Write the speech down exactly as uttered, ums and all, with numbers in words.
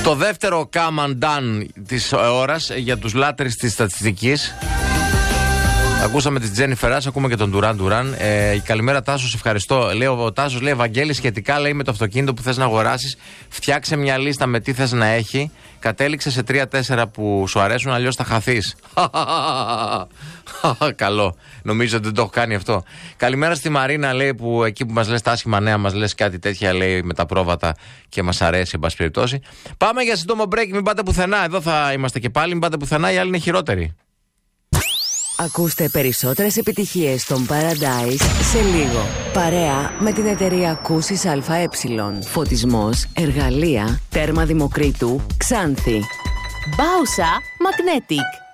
Το δεύτερο come and done της ώρας για τους λάτρεις της στατιστικής. Ακούσαμε τη Τζένιφερ Άς, ακούμε και τον Ντουράν Ντουράν. Ε, καλημέρα Τάσο, σε ευχαριστώ. Λέει ο Τάσος, λέει Ευαγγέλη, σχετικά λέει με το αυτοκίνητο που θες να αγοράσεις, φτιάξε μια λίστα με τι θες να έχει. Κατέληξε σε τρία τέσσερα που σου αρέσουν, αλλιώς θα χαθείς. Καλό. Νομίζω ότι δεν το έχω κάνει αυτό. Καλημέρα στη Μαρίνα, λέει, που εκεί που μας λες τα άσχημα νέα, μας λες κάτι τέτοια, λέει, με τα πρόβατα και μας αρέσει, εν πάση περιπτώσει. Πάμε για σύντομο break, μην πάτε πουθενά. Εδώ θα είμαστε και πάλι, μην πάτε πουθενά, οι άλλοι είναι χειρότεροι. Ακούστε περισσότερες επιτυχίες των Paradise σε λίγο. Παρέα με την εταιρεία Κούσης ΑΕ. Φωτισμός, εργαλεία, τέρμα Δημοκρίτου, Ξάνθη. Μπάουσα Magnetic.